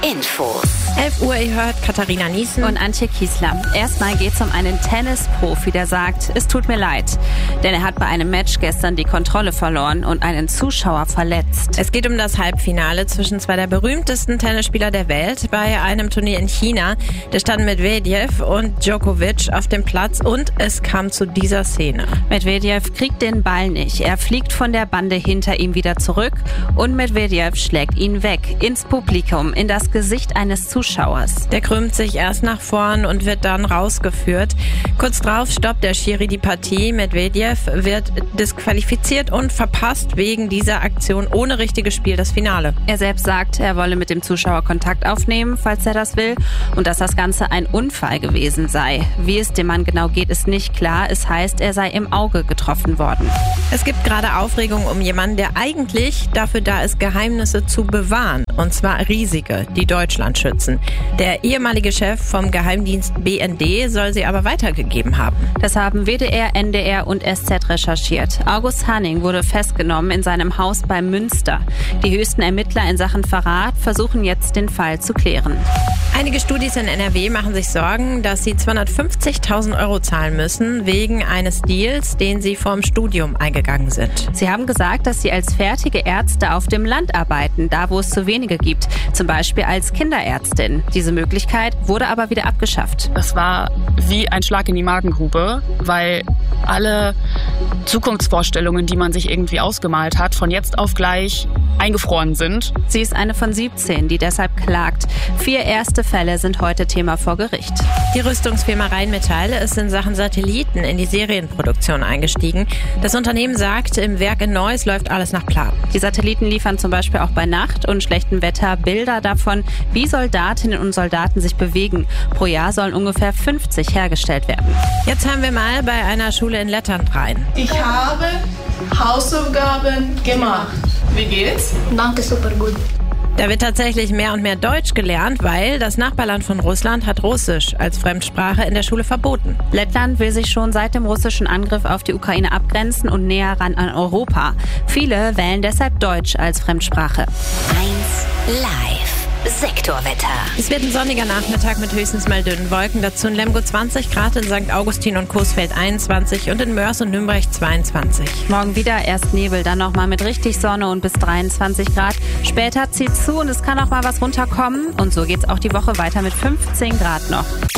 Infos. 11 Uhr, ihr hört Katharina Niesen und Antje Kiesler. Erstmal geht es um einen Tennisprofi, der sagt, es tut mir leid. Denn er hat bei einem Match gestern die Kontrolle verloren und einen Zuschauer verletzt. Es geht um das Halbfinale zwischen zwei der berühmtesten Tennisspieler der Welt bei einem Turnier in China. Da standen Medvedev und Djokovic auf dem Platz und es kam zu dieser Szene. Medvedev kriegt den Ball nicht. Er fliegt von der Bande hinter ihm wieder zurück und Medvedev schlägt ihn weg, ins Publikum, in das Gesicht eines Zuschauers. Der krümmt sich erst nach vorn und wird dann rausgeführt. Kurz drauf stoppt der Schiri die Partie. Medvedev wird disqualifiziert und verpasst wegen dieser Aktion ohne richtiges Spiel das Finale. Er selbst sagt, er wolle mit dem Zuschauer Kontakt aufnehmen, falls er das will, und dass das Ganze ein Unfall gewesen sei. Wie es dem Mann genau geht, ist nicht klar. Es heißt, er sei im Auge getroffen worden. Es gibt gerade Aufregung um jemanden, der eigentlich dafür da ist, Geheimnisse zu bewahren. Und zwar riesige, die Deutschland schützen. Der ehemalige Chef vom Geheimdienst BND soll sie aber weitergegeben haben. Das haben WDR, NDR und SZ recherchiert. August Hanning wurde festgenommen in seinem Haus bei Münster. Die höchsten Ermittler in Sachen Verrat versuchen jetzt, den Fall zu klären. Einige Studis in NRW machen sich Sorgen, dass sie 250.000 € zahlen müssen wegen eines Deals, den sie vorm Studium eingegangen sind. Sie haben gesagt, dass sie als fertige Ärzte auf dem Land arbeiten, da wo es zu wenige gibt. Zum Beispiel als Kinderärztin. Diese Möglichkeit wurde aber wieder abgeschafft. Das war wie ein Schlag in die Magengrube, weil alle Zukunftsvorstellungen, die man sich irgendwie ausgemalt hat, von jetzt auf gleich eingefroren sind. Sie ist eine von 17, die deshalb klagt. 4 erste Fälle sind heute Thema vor Gericht. Die Rüstungsfirma Rheinmetall ist in Sachen Satelliten in die Serienproduktion eingestiegen. Das Unternehmen sagt, im Werk in Neuss läuft alles nach Plan. Die Satelliten liefern zum Beispiel auch bei Nacht und schlechtem Wetter Bilder davon, wie Soldatinnen und Soldaten sich bewegen. Pro Jahr sollen ungefähr 50 hergestellt werden. Jetzt hören wir mal bei einer Schule in Lettland rein. Ich habe Hausaufgaben gemacht. Wie geht's? Danke, super gut. Da wird tatsächlich mehr und mehr Deutsch gelernt, weil das Nachbarland von Russland hat Russisch als Fremdsprache in der Schule verboten. Lettland will sich schon seit dem russischen Angriff auf die Ukraine abgrenzen und näher ran an Europa. Viele wählen deshalb Deutsch als Fremdsprache. 1 Live. Sektorwetter. Es wird ein sonniger Nachmittag mit höchstens mal dünnen Wolken. Dazu in Lemgo 20 Grad, in St. Augustin und Coesfeld 21 und in Mörs und Nürnberg 22. Morgen wieder erst Nebel, dann nochmal mit richtig Sonne und bis 23 Grad. Später zieht zu und es kann auch mal was runterkommen. Und so geht's auch die Woche weiter mit 15 Grad noch.